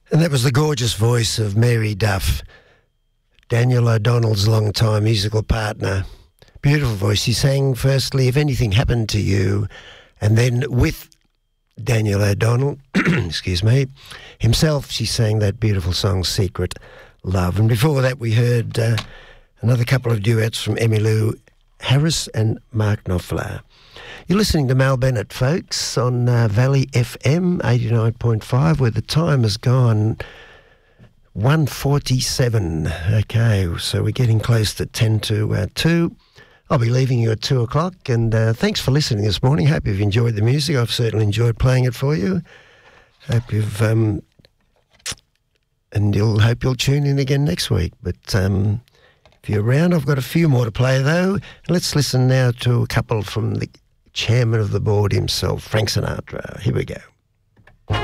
And that was the gorgeous voice of Mary Duff, Daniel O'Donnell's long-time musical partner. Beautiful voice. She sang firstly, If Anything Happened to You, and then with Daniel O'Donnell, excuse me, himself, she sang that beautiful song, Secret Love. And before that, we heard another couple of duets from Emmylou Harris and Mark Knopfler. You're listening to Mal Bennett, folks, on Valley FM 89.5, where the time has gone 1:47. Okay, so we're getting close to 10 to 2. I'll be leaving you at 2 o'clock, and thanks for listening this morning. Hope you've enjoyed the music. I've certainly enjoyed playing it for you. Hope you've, and hope you'll tune in again next week. But if you're around, I've got a few more to play, though. Let's listen now to a couple from the chairman of the board himself, Frank Sinatra. Here we go.